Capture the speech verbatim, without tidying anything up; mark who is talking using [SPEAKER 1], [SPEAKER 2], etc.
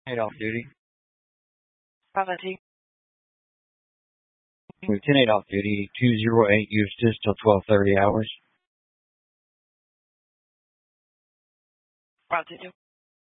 [SPEAKER 1] eight off duty.
[SPEAKER 2] Bravo two.
[SPEAKER 1] Lieutenant off duty, two oh eight Eustis till twelve thirty hours.
[SPEAKER 2] Bravo two.